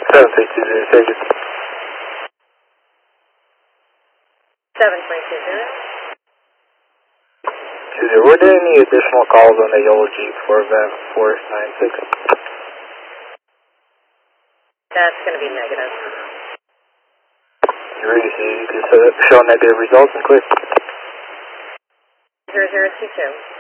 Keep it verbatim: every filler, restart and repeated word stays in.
seven three two zero, take it. seven three two zero. two zero. Were there any additional calls on the yellow Jeep for event four nine six? That's going to be negative. You ready to see, you can show negative results and click. zero zero two two.